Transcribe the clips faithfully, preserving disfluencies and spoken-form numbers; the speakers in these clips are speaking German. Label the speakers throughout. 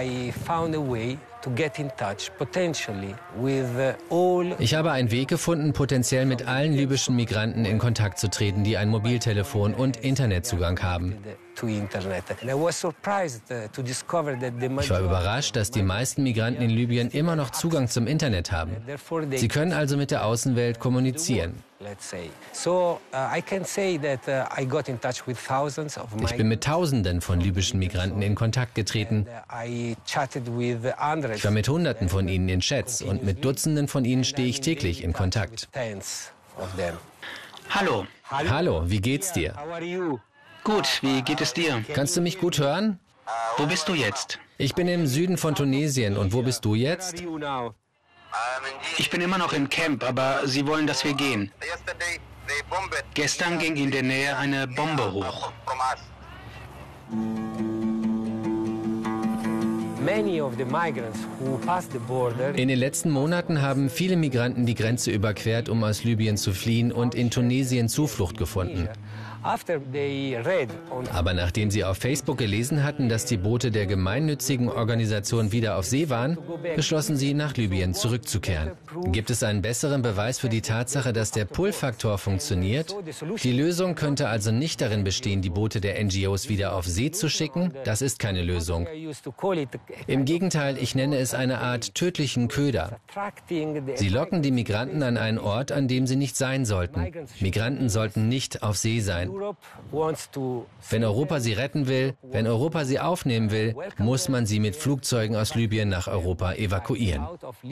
Speaker 1: Ich habe einen Weg gefunden, potenziell mit allen libyschen Migranten in Kontakt zu treten, die ein Mobiltelefon und Internetzugang haben. Ich war überrascht, dass die meisten Migranten in Libyen immer noch Zugang zum Internet haben. Sie können also mit der Außenwelt kommunizieren. Ich bin mit Tausenden von libyschen Migranten in Kontakt getreten. Ich war mit Hunderten von ihnen in Chats und mit Dutzenden von ihnen stehe ich täglich in Kontakt.
Speaker 2: Hallo.
Speaker 1: Hallo, wie geht's dir?
Speaker 2: Gut, wie geht es dir?
Speaker 1: Kannst du mich gut hören?
Speaker 2: Wo bist du jetzt?
Speaker 1: Ich bin im Süden von Tunesien. Und wo bist du jetzt?
Speaker 2: Ich bin immer noch im Camp, aber sie wollen, dass wir gehen. Gestern ging in der Nähe eine Bombe hoch.
Speaker 1: In den letzten Monaten haben viele Migranten die Grenze überquert, um aus Libyen zu fliehen und in Tunesien Zuflucht gefunden. Aber nachdem sie auf Facebook gelesen hatten, dass die Boote der gemeinnützigen Organisation wieder auf See waren, beschlossen sie, nach Libyen zurückzukehren. Gibt es einen besseren Beweis für die Tatsache, dass der Pull-Faktor funktioniert? Die Lösung könnte also nicht darin bestehen, die Boote der N G Os wieder auf See zu schicken. Das ist keine Lösung. Im Gegenteil, ich nenne es eine Art tödlichen Köder. Sie locken die Migranten an einen Ort, an dem sie nicht sein sollten. Migranten sollten nicht auf See sein. Wenn Europa sie retten will, wenn Europa sie aufnehmen will, muss man sie mit Flugzeugen aus Libyen nach Europa evakuieren.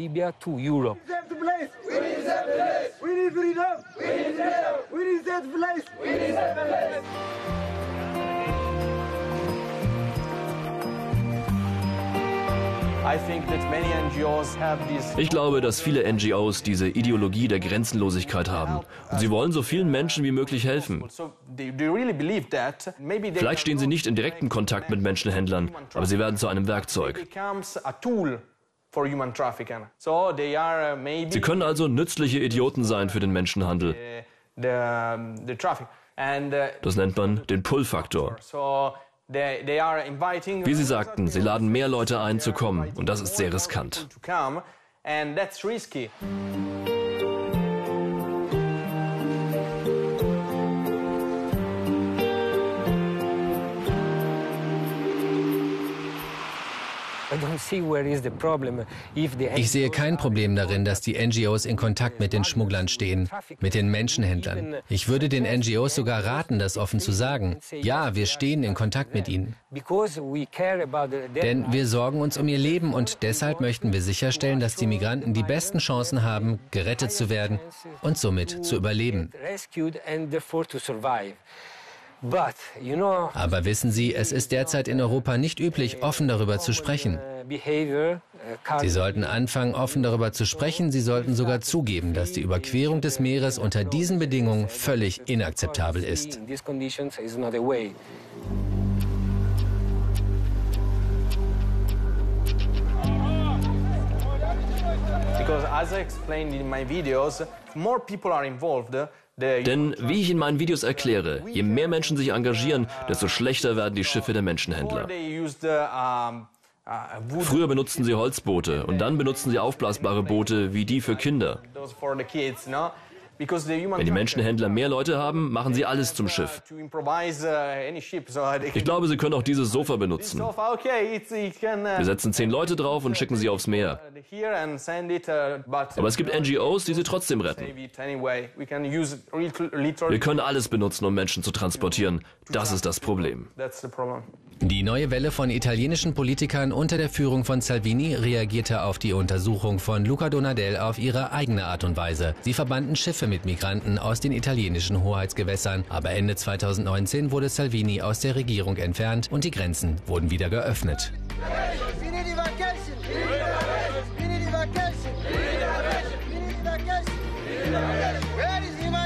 Speaker 3: Ich glaube, dass viele N G Os diese Ideologie der Grenzenlosigkeit haben. Und sie wollen so vielen Menschen wie möglich helfen. Vielleicht stehen sie nicht in direktem Kontakt mit Menschenhändlern, aber sie werden zu einem Werkzeug. Sie können also nützliche Idioten sein für den Menschenhandel. Das nennt man den Pull-Faktor. Wie Sie sagten, sie laden mehr Leute ein, zu kommen, und das ist sehr riskant.
Speaker 1: Ich sehe kein Problem darin, dass die N G Os in Kontakt mit den Schmugglern stehen, mit den Menschenhändlern. Ich würde den N G Os sogar raten, das offen zu sagen. Ja, wir stehen in Kontakt mit ihnen. Denn wir sorgen uns um ihr Leben und deshalb möchten wir sicherstellen, dass die Migranten die besten Chancen haben, gerettet zu werden und somit zu überleben. Aber wissen Sie, es ist derzeit in Europa nicht üblich, offen darüber zu sprechen. Sie sollten anfangen, offen darüber zu sprechen. Sie sollten sogar zugeben, dass die Überquerung des Meeres unter diesen Bedingungen völlig inakzeptabel ist.
Speaker 4: Because as I explained in my videos, more people are involved.
Speaker 3: Denn, wie ich in meinen Videos erkläre, je mehr Menschen sich engagieren, desto schlechter werden die Schiffe der Menschenhändler. Früher benutzten sie Holzboote und dann benutzen sie aufblasbare Boote wie die für Kinder. Wenn die Menschenhändler mehr Leute haben, machen sie alles zum Schiff. Ich glaube, sie können auch dieses Sofa benutzen. Wir setzen zehn Leute drauf und schicken sie aufs Meer. Aber es gibt N G Os, die sie trotzdem retten. Wir können alles benutzen, um Menschen zu transportieren. Das ist das Problem.
Speaker 1: Die neue Welle von italienischen Politikern unter der Führung von Salvini reagierte auf die Untersuchung von Luca Donadel auf ihre eigene Art und Weise. Sie verbanden Schiffe mit Migranten aus den italienischen Hoheitsgewässern, aber Ende zweitausendneunzehn wurde Salvini aus der Regierung entfernt und die Grenzen wurden wieder geöffnet.
Speaker 5: Vacation.